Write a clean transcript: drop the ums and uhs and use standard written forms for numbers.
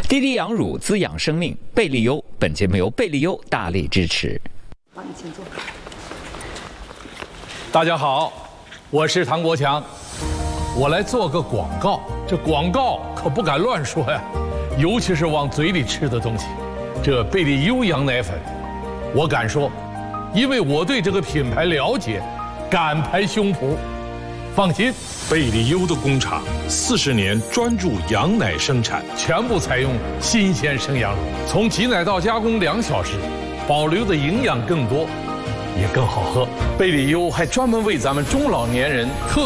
滴滴羊乳滋养生命，贝利优。本节目由贝利优大力支持。 好，你请坐。 大家好，我是唐国强，我来做个广告。这广告可不敢乱说呀，尤其是往嘴里吃的东西。这贝利优羊奶粉，我敢说，因为我对这个品牌了解，敢拍胸脯。放心， 贝利优的工厂40年专注羊奶生产， 全部采用新鲜生羊乳，从挤奶到加工2小时，保留的营养更多，也更好喝。贝利优还专门为咱们中老年人特